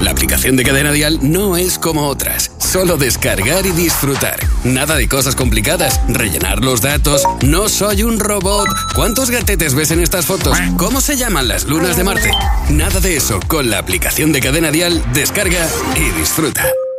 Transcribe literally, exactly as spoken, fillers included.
la aplicación de Cadena Dial no es como otras. Solo descargar y disfrutar. Nada de cosas complicadas. Rellenar los datos. No soy un robot. ¿Cuántos gatetes ves en estas fotos? ¿Cómo se llaman las lunas de Marte? Nada de eso. Con la aplicación de Cadena Dial, descarga y disfruta.